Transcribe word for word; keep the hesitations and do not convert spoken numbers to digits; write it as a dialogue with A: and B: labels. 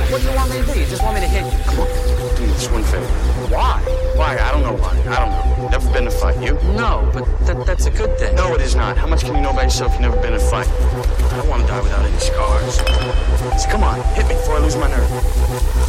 A: What do you want me to do? You just want me to hit you?
B: Come on, do me this one favor.
A: Why?
B: Why? I don't know why. I don't know. Never been in a fight. You?
A: No, but that, that's a good thing.
B: No, it is not. How much can you know about yourself if you've never been in a fight? I don't want to die without any scars. So come on, hit me before I lose my nerve.